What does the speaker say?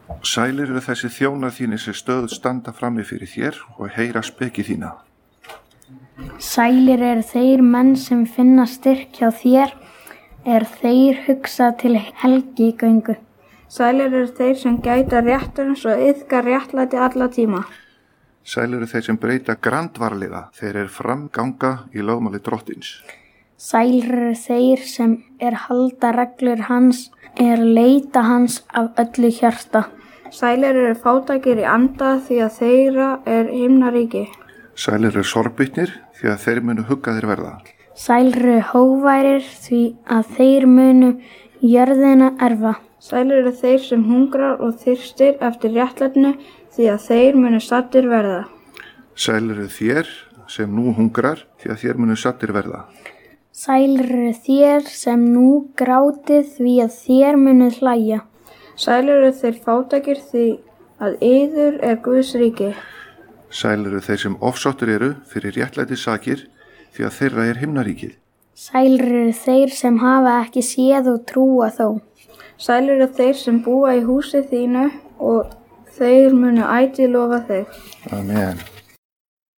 Sælir eru þessi þjónar þínir sem stöðugt standa frammi fyrir þér og heyra speki þína. Sælir eru þeir menn sem finna styrk hjá þér, þeir hugsa til helgigöngu. Sælir eru þeir sem gæta réttarins og iðka réttlæti alla tíma. Sælir eru þeir sem breyta grandvarlega, þeir framganga í lögmáli drottins. Sælir eru þeir sem halda reglur hans, leita hans af öllu hjarta. Sælir eru fátækir í anda því að þeirra himnaríki. Sælir eru sorgbytnir því að þeir munu hugga þeir verða. Sælir eru hógværir því að þeir munu jörðina erfa. Sælir eru þeir sem hungrar og þyrstir eftir réttlætinu því að þeir munu saddir verða. Sælir eru þér sem nú hungrar því að þér munu saddir verða. Sælir eru þér sem nú grátið því að þér munu hlæja. Sælir eru þeir fátækir því að yður Guðs ríki. Sælir eru þeir sem ofsóttir eru fyrir réttlæti sakir því að þeirra himnaríkið. Sælir eru þeir sem hafa ekki séð og trúa þó. Sælir eru þeir sem búa í húsi þínu og þeir munu ætíð lofa þig. Amen.